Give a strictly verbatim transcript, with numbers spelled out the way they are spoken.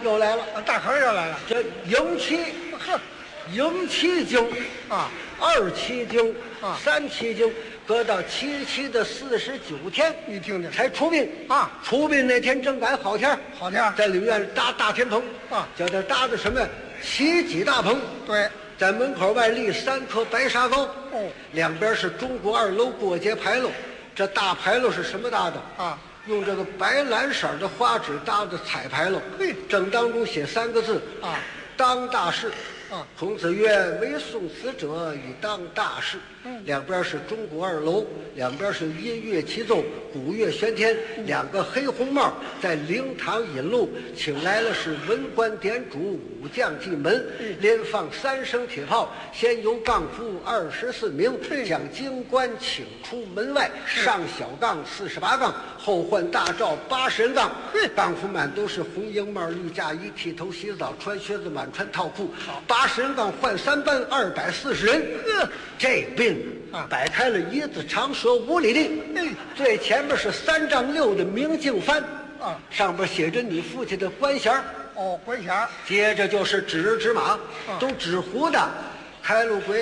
又来了， 啊，大和尚又来了。 这迎七， 呵， 迎七经啊， 二七经啊三七经，搁到七七的四十九天， 你听听， 才出殡啊出殡那天正赶好天儿， 好天儿在里院搭大天棚啊叫这搭的什么七级大棚， 对， 在门口外立三棵白沙高， 哦， 两边是中国二楼过节牌楼，这大牌楼是什么搭的？ 啊， 用这个白蓝色的花纸搭的彩牌楼， 嘿正当中写三个字啊， 当大事。 啊孔子曰：“唯送死者以当大事。” 嗯两边是中国二楼，两边是音乐齐奏，鼓乐喧天，两个黑红帽在灵堂引路，请来了是文官典主、武将进门，连放三声铁炮，先由杠夫二十四名将京官请出门外，上小杠四十八杠，后换大罩八十人杠，杠夫满都是红缨帽、绿嫁衣，剃头洗澡，穿靴子，满穿套裤，八十人杠换三班，二百四十人。 呵， 这病啊摆开了一字长蛇五里地， 嗯最前面是三丈六的明镜幡， 啊上边写着你父亲的官衔儿， 哦，关匣儿接着就是纸纸马， 啊都纸糊的，开路鬼。